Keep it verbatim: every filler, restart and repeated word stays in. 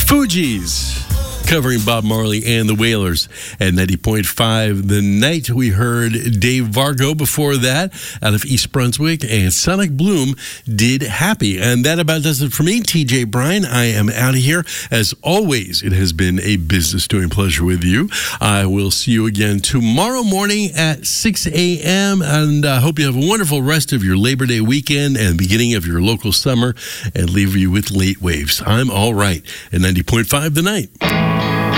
Fugees, covering Bob Marley and the Wailers at ninety point five The Night. We heard Dave Vargo before that out of East Brunswick, and Sonic Bloom did Happy. And that about does it for me, T J Bryan. I am out of here. As always, it has been a business doing pleasure with you. I will see you again tomorrow morning at six a.m. And I hope you have a wonderful rest of your Labor Day weekend and beginning of your local summer, and leave you with late waves. I'm all right at ninety point five The Night.